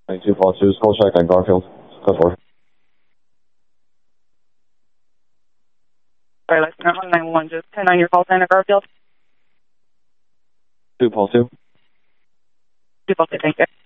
2 Paul 2, school check on Garfield. Code 4. Sorry, let's not 911, just 10 on your call sign at Garfield. 2 Paul 2. 2 Paul 2, thank you.